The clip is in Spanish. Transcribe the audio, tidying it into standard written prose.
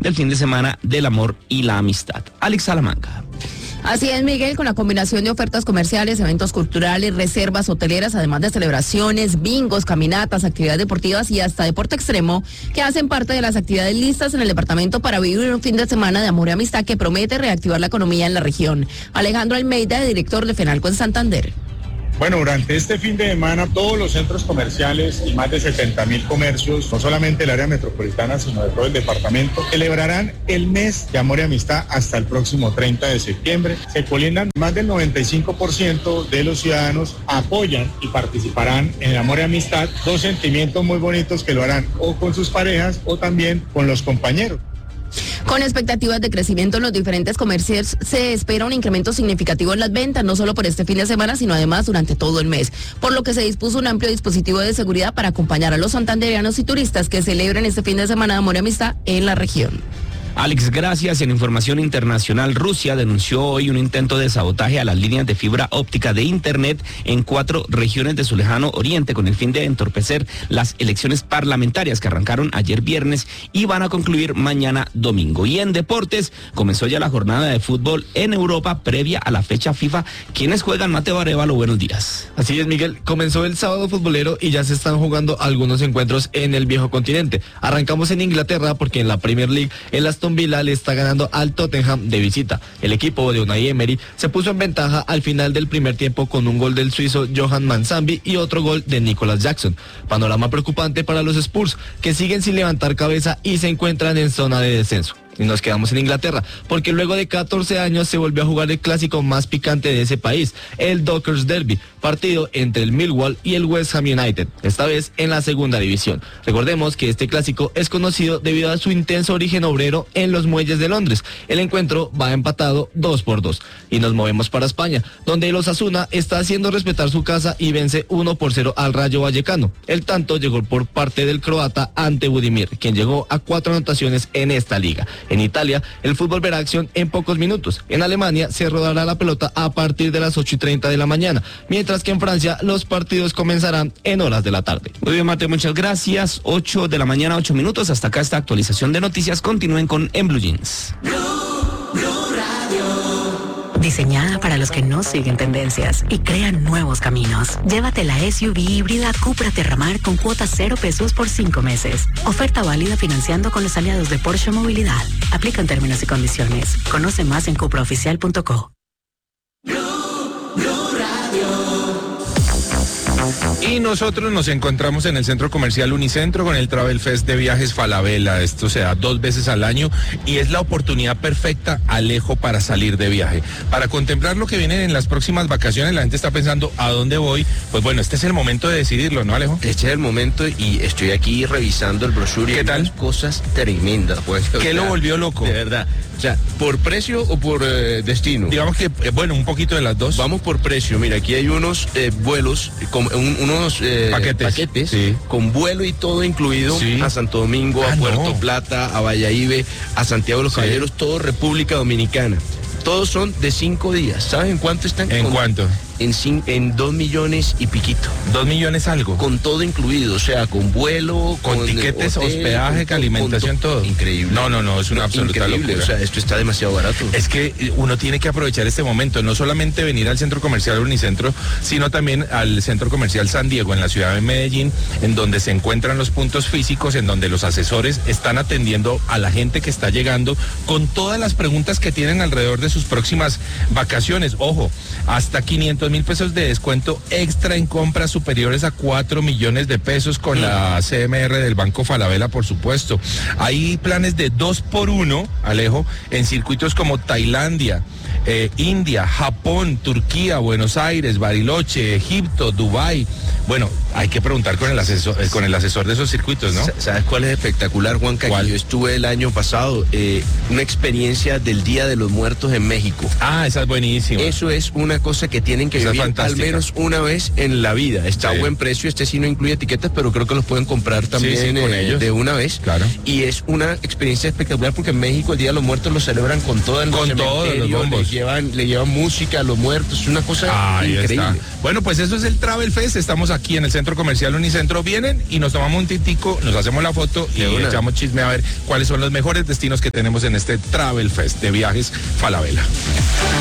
del fin de semana del amor y la amistad. Alex Salamanca. Así es, Miguel, con la combinación de ofertas comerciales, eventos culturales, reservas hoteleras, además de celebraciones, bingos, caminatas, actividades deportivas y hasta deporte extremo, que hacen parte de las actividades listas en el departamento para vivir un fin de semana de amor y amistad que promete reactivar la economía en la región. Alejandro Almeida, director de FENALCO en Santander. Bueno, durante este fin de semana todos los centros comerciales y más de 70.000 comercios, no solamente del área metropolitana, sino de todo el departamento, celebrarán el mes de amor y amistad hasta el próximo 30 de septiembre. Se colindan más del 95% de los ciudadanos apoyan y participarán en el amor y amistad, dos sentimientos muy bonitos que lo harán o con sus parejas o también con los compañeros. Con expectativas de crecimiento en los diferentes comercios, se espera un incremento significativo en las ventas, no solo por este fin de semana, sino además durante todo el mes, por lo que se dispuso un amplio dispositivo de seguridad para acompañar a los santandereanos y turistas que celebren este fin de semana de amor y amistad en la región. Alex, gracias. En información internacional, Rusia denunció hoy un intento de sabotaje a las líneas de fibra óptica de Internet en 4 regiones de su lejano oriente con el fin de entorpecer las elecciones parlamentarias que arrancaron ayer viernes y van a concluir mañana domingo. Y en deportes, comenzó ya la jornada de fútbol en Europa previa a la fecha FIFA. ¿Quiénes juegan? Mateo Arevalo, buenos días. Así es, Miguel. Comenzó el sábado futbolero y ya se están jugando algunos encuentros en el viejo continente. Arrancamos en Inglaterra porque en la Premier League el Aston Villa le está ganando al Tottenham de visita. El equipo de Unai Emery se puso en ventaja al final del primer tiempo con un gol del suizo Johan Mansambi y otro gol de Nicholas Jackson. Panorama preocupante para los Spurs, que siguen sin levantar cabeza y se encuentran en zona de descenso. Y nos quedamos en Inglaterra, porque luego de 14 años se volvió a jugar el clásico más picante de ese país, el Dockers Derby, partido entre el Millwall y el West Ham United, esta vez en la segunda división. Recordemos que este clásico es conocido debido a su intenso origen obrero en los muelles de Londres. El encuentro va empatado 2-2. Y nos movemos para España, donde el Osasuna está haciendo respetar su casa y vence 1-0 al Rayo Vallecano. El tanto llegó por parte del croata Ante Budimir, quien llegó a 4 anotaciones en esta liga. En Italia, el fútbol verá acción en pocos minutos. En Alemania se rodará la pelota a partir de las 8:30 de la mañana, mientras que en Francia los partidos comenzarán en horas de la tarde. Muy bien, Mateo, muchas gracias. 8 de la mañana, 8 minutos. Hasta acá esta actualización de noticias. Continúen con En Blue Jeans. Diseñada para los que no siguen tendencias y crean nuevos caminos. Llévate la SUV híbrida Cupra Terramar con cuotas 0 pesos por 5 meses. Oferta válida financiando con los aliados de Porsche Movilidad. Aplican términos y condiciones. Conoce más en cupraoficial.co. Y nosotros nos encontramos en el Centro Comercial Unicentro con el Travel Fest de Viajes Falabella. Esto se da 2 veces al año y es la oportunidad perfecta, Alejo, para salir de viaje. Para contemplar lo que viene en las próximas vacaciones, la gente está pensando ¿a dónde voy? Pues bueno, este es el momento de decidirlo, ¿no, Alejo? Este es el momento y estoy aquí revisando el brochure. ¿Qué tal? Cosas tremendas, pues. ¿Qué lo volvió loco? De verdad. O sea, ¿por precio o por destino? Digamos que, bueno, un poquito de las dos. Vamos por precio. Mira, aquí hay unos vuelos, unos paquetes sí, con vuelo y todo incluido, sí, a Santo Domingo, a Puerto Plata, a Valladolid, a Santiago de los Caballeros, todo República Dominicana. Todos son de 5 días. ¿Saben cuánto están? ¿En cuánto? En 2 millones y piquito. 2 millones algo. Con todo incluido, o sea, con vuelo, con tiquetes, hotel, hospedaje, alimentación, todo. Increíble. No, es una absoluta locura. O sea, esto está demasiado barato. Es que uno tiene que aprovechar este momento, no solamente venir al Centro Comercial Unicentro, sino también al Centro Comercial San Diego en la ciudad de Medellín, en donde se encuentran los puntos físicos, en donde los asesores están atendiendo a la gente que está llegando con todas las preguntas que tienen alrededor de sus próximas vacaciones. Ojo, hasta 500,000 pesos de descuento extra en compras superiores a 4 millones de pesos con la CMR del Banco Falabella, por supuesto. Hay planes de 2x1, Alejo, en circuitos como Tailandia, India, Japón, Turquía, Buenos Aires, Bariloche, Egipto, Dubái. Bueno, hay que preguntar con el asesor de esos circuitos, ¿no? ¿Sabes cuál es espectacular, Juanca? ¿Cuál? Yo estuve el año pasado, una experiencia del Día de los Muertos en México. Ah, esa es buenísima. Eso es una cosa que tienen que vivir al menos una vez en la vida. Está a buen precio, sí no incluye etiquetas, pero creo que los pueden comprar también con ellos, de una vez. Claro. Y es una experiencia espectacular porque en México el Día de los Muertos lo celebran con todo el bombos. Le llevan música a los muertos, es una cosa increíble. Está. Bueno, pues eso es el Travel Fest, estamos aquí en el Centro Centro Comercial Unicentro, vienen y nos tomamos un tintico, nos hacemos la foto y echamos chisme a ver cuáles son los mejores destinos que tenemos en este Travel Fest de viajes Falabella.